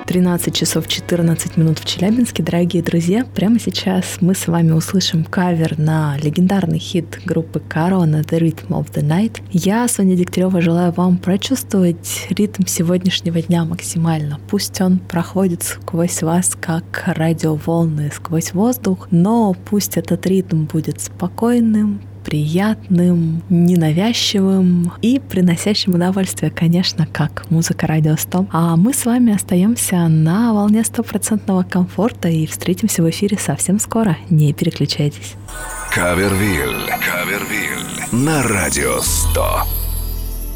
13 часов 14 минут в Челябинске. Дорогие друзья, прямо сейчас мы с вами услышим кавер на легендарный хит группы Корона «The Rhythm of the Night». Я, Соня Дегтярева, желаю вам прочувствовать ритм сегодняшнего дня максимально. Пусть он проходит сквозь вас, как радиоволны сквозь воздух, но пусть этот ритм будет спокойным, приятным, ненавязчивым и приносящим удовольствие, конечно, как музыка Радио 100. А мы с вами остаемся на волне стопроцентного комфорта и встретимся в эфире совсем скоро. Не переключайтесь. Кавервиль на Радио 100.